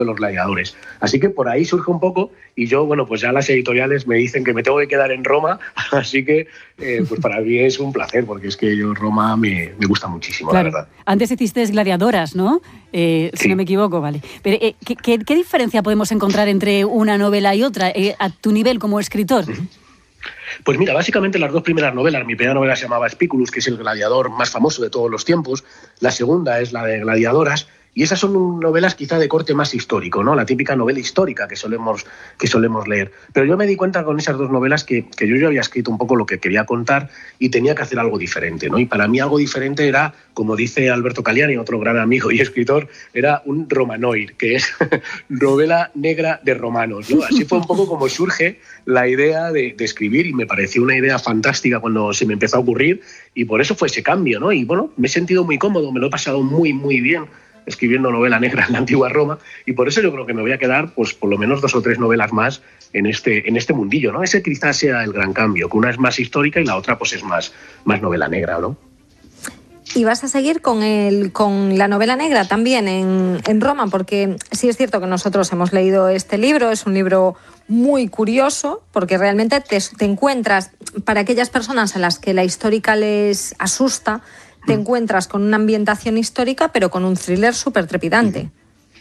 de los gladiadores. Así que por ahí surge un poco y yo, bueno, pues ya las editoriales me dicen que me tengo que quedar en Roma, así que pues para mí es un placer, porque es que yo Roma me gusta muchísimo, claro. La verdad. Antes hiciste Gladiadoras, ¿no? Sí. Si no me equivoco, vale. Pero, ¿qué diferencia podemos encontrar entre una novela y otra a tu nivel como escritor? Pues mira, básicamente las dos primeras novelas, mi primera novela se llamaba Spículus, que es el gladiador más famoso de todos los tiempos, la segunda es la de Gladiadoras, y esas son novelas quizá de corte más histórico, ¿no? La típica novela histórica que solemos leer. Pero yo me di cuenta con esas dos novelas que yo ya había escrito un poco lo que quería contar y tenía que hacer algo diferente, ¿no? Y para mí algo diferente era, como dice Alberto Caliani, otro gran amigo y escritor, era un romanoir, que es novela negra de romanos, ¿no? Así fue un poco como surge la idea de escribir, y me pareció una idea fantástica cuando se me empezó a ocurrir, y por eso fue ese cambio, ¿no? Y bueno, me he sentido muy cómodo, me lo he pasado muy, muy bien escribiendo novela negra en la antigua Roma, y por eso yo creo que me voy a quedar pues por lo menos 2 o 3 novelas más en este mundillo, ¿no? Ese quizás sea el gran cambio, que una es más histórica y la otra pues es más novela negra, ¿no? ¿Y vas a seguir con la novela negra también en Roma? Porque sí es cierto que nosotros hemos leído este libro, es un libro muy curioso, porque realmente te encuentras, para aquellas personas a las que la histórica les asusta, te encuentras con una ambientación histórica, pero con un thriller súper trepidante.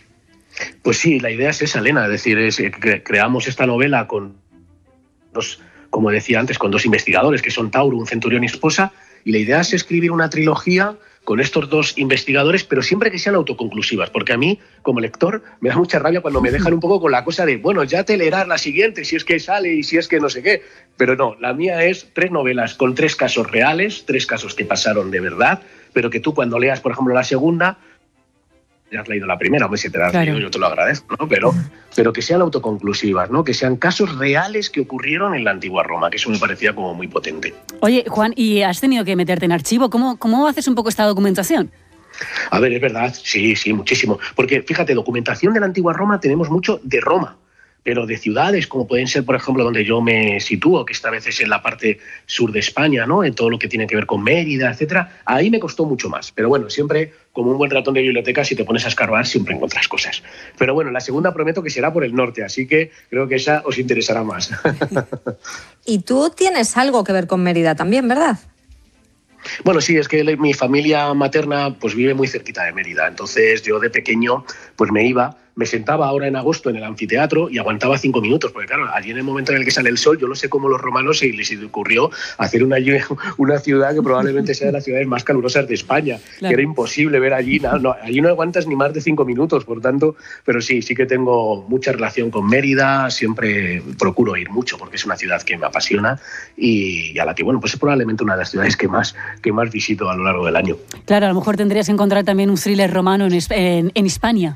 Pues sí, la idea es esa, Elena, es decir, que creamos esta novela con dos, como decía antes, con 2 investigadores, que son Tauro, un centurión y esposa, y la idea es escribir una trilogía con estos 2 investigadores, pero siempre que sean autoconclusivas, porque a mí, como lector, me da mucha rabia cuando me dejan un poco con la cosa de, bueno, ya te leerás la siguiente, si es que sale y si es que no sé qué. Pero no, la mía es 3 novelas con 3 casos reales, 3 casos que pasaron de verdad, pero que tú cuando leas, por ejemplo, la segunda, ya has leído la primera, hombre, si te la has leído, yo te lo agradezco, ¿no? Pero que sean autoconclusivas, ¿no? Que sean casos reales que ocurrieron en la antigua Roma, que eso me parecía como muy potente. Oye, Juan, ¿y has tenido que meterte en archivo? ¿Cómo haces un poco esta documentación? A ver, es verdad, sí, muchísimo. Porque, fíjate, documentación de la antigua Roma tenemos mucho de Roma, pero de ciudades como pueden ser, por ejemplo, donde yo me sitúo, que esta vez es en la parte sur de España, ¿no? En todo lo que tiene que ver con Mérida, etcétera. Ahí me costó mucho más. Pero bueno, siempre, como un buen ratón de biblioteca, si te pones a escarbar, siempre encuentras cosas. Pero bueno, la segunda prometo que será por el norte, así que creo que esa os interesará más. Y tú tienes algo que ver con Mérida también, ¿verdad? Bueno, sí, es que mi familia materna pues vive muy cerquita de Mérida. Entonces yo de pequeño pues me sentaba ahora en agosto en el anfiteatro y aguantaba 5 minutos, porque claro, allí en el momento en el que sale el sol, yo no sé cómo los romanos se les ocurrió hacer una ciudad que probablemente sea de las ciudades más calurosas de España, claro. Que era imposible ver allí, allí no aguantas ni más de 5 minutos, por tanto, pero sí que tengo mucha relación con Mérida, siempre procuro ir mucho porque es una ciudad que me apasiona y a la que, bueno, pues es probablemente una de las ciudades que más visito a lo largo del año. Claro, a lo mejor tendrías que encontrar también un thriller romano en Hispania.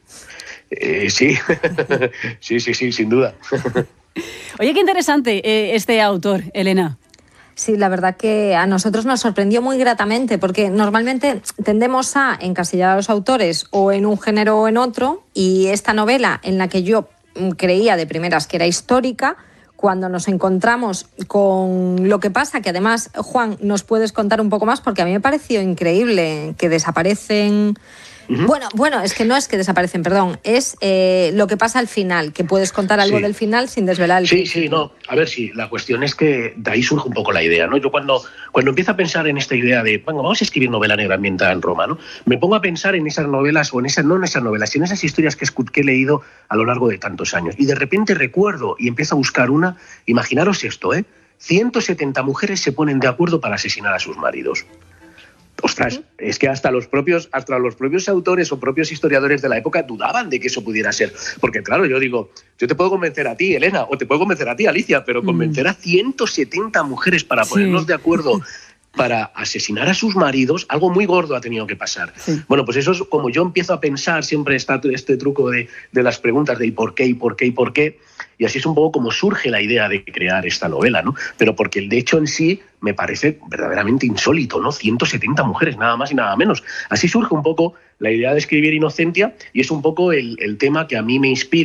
Sí, sí, sin duda. Oye, qué interesante este autor, Elena. Sí, la verdad que a nosotros nos sorprendió muy gratamente, porque normalmente tendemos a encasillar a los autores o en un género o en otro, y esta novela, en la que yo creía de primeras que era histórica, cuando nos encontramos con lo que pasa, que además, Juan, nos puedes contar un poco más, porque a mí me pareció increíble que desaparecen... Bueno, es que no es que desaparecen, perdón, es lo que pasa al final, que puedes contar algo del final sin desvelar el principio. Sí, no, a ver, sí, la cuestión es que de ahí surge un poco la idea, ¿no? Yo cuando empiezo a pensar en esta idea de, bueno, vamos a escribir novela negra ambientada en Roma, ¿no? Me pongo a pensar en esas novelas, no en esas novelas, sino en esas historias que he leído a lo largo de tantos años. Y de repente recuerdo y empiezo a buscar una, imaginaros esto, 170 mujeres se ponen de acuerdo para asesinar a sus maridos. Ostras, es que hasta los propios autores o propios historiadores de la época dudaban de que eso pudiera ser. Porque claro, yo digo, yo te puedo convencer a ti, Elena, o te puedo convencer a ti, Alicia, pero convencer a 170 mujeres para ponernos de acuerdo para asesinar a sus maridos, algo muy gordo ha tenido que pasar. Sí. Bueno, pues eso es como yo empiezo a pensar, siempre está este truco de las preguntas de ¿y por qué, y por qué, y por qué? Y así es un poco como surge la idea de crear esta novela, ¿no? Pero porque el hecho en sí me parece verdaderamente insólito, ¿no? 170 mujeres, nada más y nada menos. Así surge un poco la idea de escribir Inocentia y es un poco el tema que a mí me inspira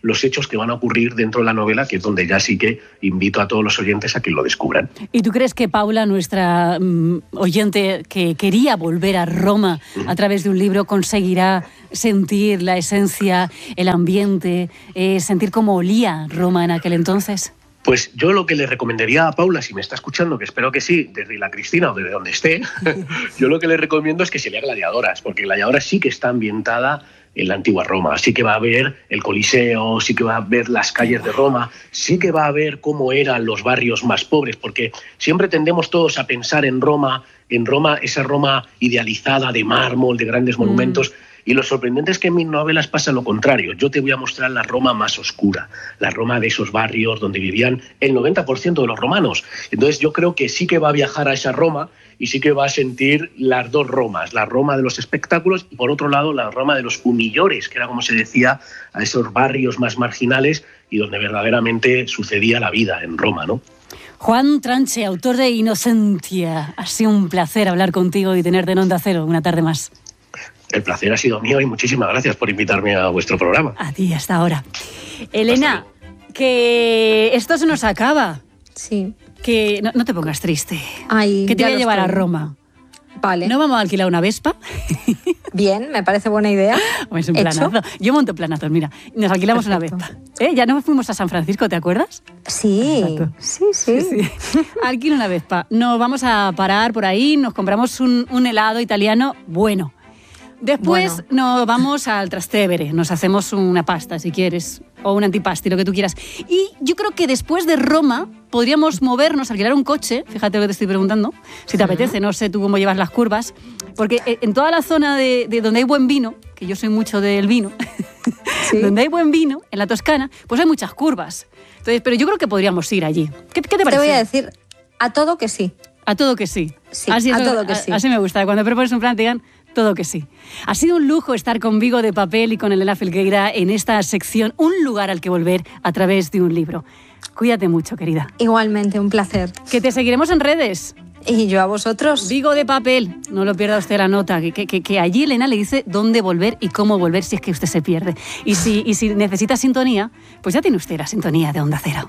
los hechos que van a ocurrir dentro de la novela, que es donde ya sí que invito a todos los oyentes a que lo descubran. ¿Y tú crees que Paula, nuestra oyente que quería volver a Roma a través de un libro, conseguirá sentir la esencia, el ambiente, sentir cómo olía Roma en aquel entonces? Pues yo lo que le recomendaría a Paula, si me está escuchando, que espero que sí, desde la Cristina o desde donde esté, yo lo que le recomiendo es que se lea Gladiadoras, porque Gladiadoras sí que está ambientada en la antigua Roma, sí que va a ver el Coliseo, sí que va a ver las calles de Roma, sí que va a ver cómo eran los barrios más pobres, porque siempre tendemos todos a pensar en Roma, esa Roma idealizada de mármol, de grandes monumentos. Y lo sorprendente es que en mis novelas pasa lo contrario. Yo te voy a mostrar la Roma más oscura, la Roma de esos barrios donde vivían el 90% de los romanos. Entonces yo creo que sí que va a viajar a esa Roma y sí que va a sentir las dos Romas, la Roma de los espectáculos y por otro lado la Roma de los humillores, que era como se decía, a esos barrios más marginales y donde verdaderamente sucedía la vida en Roma, ¿no? Juan Tranche, autor de Inocentia. Ha sido un placer hablar contigo y tenerte en Onda Cero una tarde más. El placer ha sido mío y muchísimas gracias por invitarme a vuestro programa. A ti, hasta ahora. Elena, que esto se nos acaba. Sí. Que no te pongas triste. Ay, que te voy a llevar a Roma. Vale. ¿No vamos a alquilar una Vespa? Bien, me parece buena idea. Es un planazo. Yo monto planazos, mira. Nos alquilamos Perfecto. una Vespa. Ya nos fuimos a San Francisco, ¿te acuerdas? Sí, sí. Alquila una Vespa. Nos vamos a parar por ahí, nos compramos un helado italiano bueno. Después nos vamos al Trastevere, nos hacemos una pasta si quieres, o un antipasti, lo que tú quieras. Y yo creo que después de Roma podríamos movernos, alquilar un coche, fíjate lo que te estoy preguntando, si te apetece, no sé tú cómo llevas las curvas, porque en toda la zona de donde hay buen vino, que yo soy mucho del vino, ¿sí? Donde hay buen vino, en la Toscana, pues hay muchas curvas. Entonces, pero yo creo que podríamos ir allí. ¿Qué te parece? Te voy a decir a todo que sí. A todo que sí. Sí, a todo que sí. Así me gusta, cuando propones un plan te digan todo que sí. Ha sido un lujo estar con Vigo de Papel y con Elena Felgueira en esta sección, un lugar al que volver a través de un libro. Cuídate mucho, querida. Igualmente, un placer. Que te seguiremos en redes. Y yo a vosotros. Vigo de Papel, no lo pierda usted la nota, que allí Elena le dice dónde volver y cómo volver si es que usted se pierde. Y si necesita sintonía, pues ya tiene usted la sintonía de Onda Cero.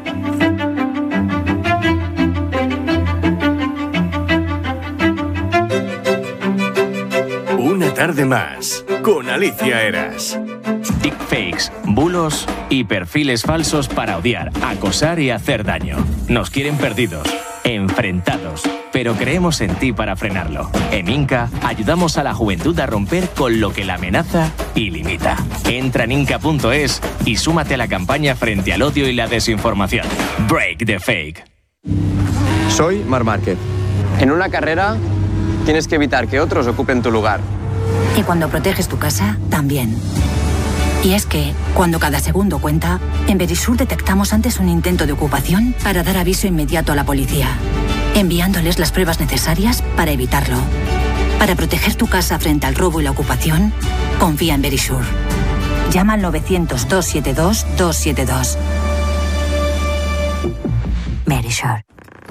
Una tarde más, con Alicia Eras. Deepfakes, bulos y perfiles falsos para odiar, acosar y hacer daño. Nos quieren perdidos, enfrentados, pero creemos en ti para frenarlo. En Inca ayudamos a la juventud a romper con lo que la amenaza y limita. Entra en inca.es y súmate a la campaña frente al odio y la desinformación. Break the fake. Soy Marc Márquez. En una carrera tienes que evitar que otros ocupen tu lugar. Y cuando proteges tu casa, también. Y es que, cuando cada segundo cuenta, en Verisur detectamos antes un intento de ocupación para dar aviso inmediato a la policía, enviándoles las pruebas necesarias para evitarlo. Para proteger tu casa frente al robo y la ocupación, confía en Verisur. Llama al 900-272-272. Verisur.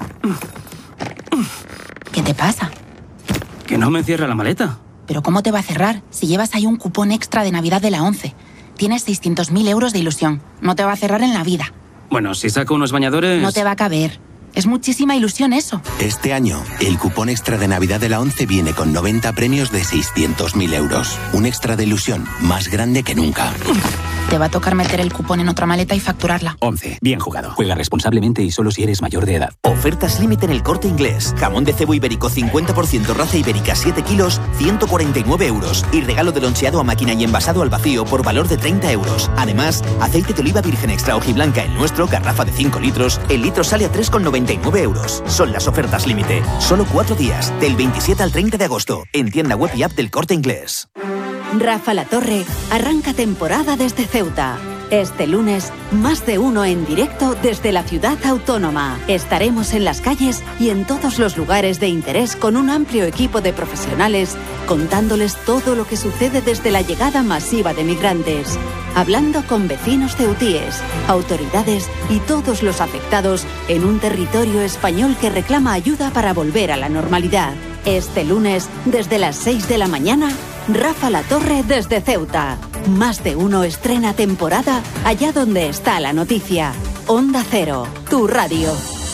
¿Qué te pasa? Que no me cierra la maleta. ¿Pero cómo te va a cerrar si llevas ahí un cupón extra de Navidad de la 11? Tienes 600.000 euros de ilusión. No te va a cerrar en la vida. Bueno, si saco unos bañadores... No te va a caber. Es muchísima ilusión eso. Este año, el cupón extra de Navidad de la 11 viene con 90 premios de 600.000 euros. Un extra de ilusión más grande que nunca. Te va a tocar meter el cupón en otra maleta y facturarla. 11. Bien jugado. Juega responsablemente y solo si eres mayor de edad. Ofertas límite en El Corte Inglés. Jamón de cebo ibérico 50% raza ibérica 7 kilos, 149 euros. Y regalo de loncheado a máquina y envasado al vacío por valor de 30 euros. Además, aceite de oliva virgen extra hojiblanca el nuestro, garrafa de 5 litros. El litro sale a 3,99 euros. Son las ofertas límite. Solo 4 días, del 27 al 30 de agosto. En tienda web y app del Corte Inglés. Rafa La Torre arranca temporada desde Ceuta. Este lunes, más de uno en directo desde la ciudad autónoma. Estaremos en las calles y en todos los lugares de interés con un amplio equipo de profesionales contándoles todo lo que sucede desde la llegada masiva de migrantes. Hablando con vecinos ceutíes, autoridades y todos los afectados en un territorio español que reclama ayuda para volver a la normalidad. Este lunes, desde las 6 de la mañana, Rafa La Torre desde Ceuta. Más de Uno estrena temporada allá donde está la noticia. Onda Cero, tu radio.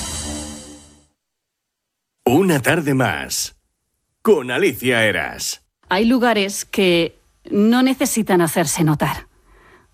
Una tarde más, con Alicia Eras. Hay lugares que no necesitan hacerse notar.